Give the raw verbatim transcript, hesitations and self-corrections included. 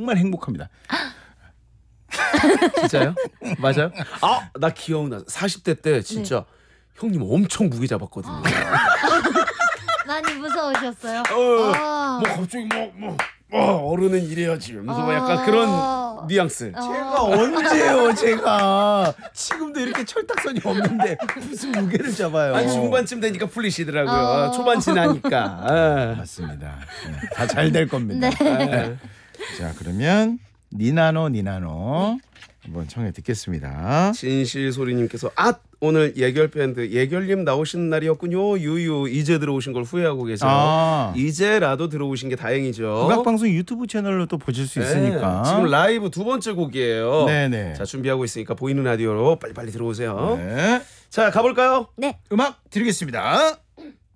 정말 행복합니다. 진짜요? 맞아요? 아, 나 기억나. 사십 대 때 진짜 네. 형님 엄청 무게 잡았거든요. 많이 무서우셨어요? 어, 아. 뭐 갑자기 뭐, 뭐 어, 어른은 이래야지. 그래서 뭐 약간 그런 뉘앙스. 제가 언제요? 제가 지금도 이렇게 철딱선이 없는데 무슨 무게를 잡아요? 아니 중반쯤 되니까 풀리시더라고요. 어. 초반 지나니까. 아. 맞습니다. 네, 다 잘 될 겁니다. 네. 자, 그러면 니나노 니나노 한번 청해 듣겠습니다. 진실소리님께서 아 오늘 예결 밴드 예결님 나오신 날이었군요. 유유 이제 들어오신 걸 후회하고 계세요. 아. 이제라도 들어오신 게 다행이죠. 국악방송 유튜브 채널로 또 보실 수 있으니까. 네, 지금 라이브 두 번째 곡이에요. 네네. 자 준비하고 있으니까 보이는 라디오로 빨리빨리 들어오세요. 네. 자 가볼까요? 네. 음악 드리겠습니다.